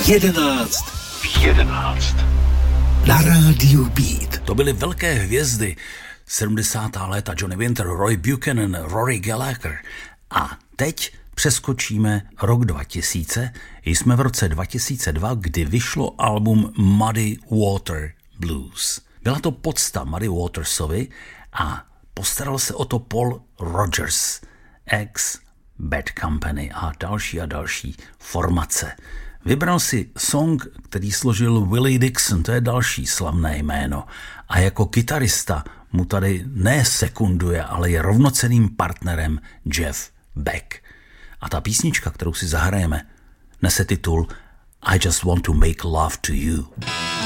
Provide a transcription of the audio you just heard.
11 v 11 na rádiu Beat. To byly velké hvězdy 70. léta, Johnny Winter, Roy Buchanan, Rory Gallagher. A teď přeskočíme rok 2000, jsme v roce 2002, kdy vyšlo album Muddy Water Blues. Byla to pocta Muddy Watersovi a postaral se o to Paul Rogers, ex Bad Company a další formace. Vybral si song, který složil Willie Dixon, to je další slavné jméno. A jako kytarista mu tady ne sekunduje, ale je rovnocenným partnerem Jeff Beck. A ta písnička, kterou si zahrajeme, nese titul I Just Want to Make Love to You.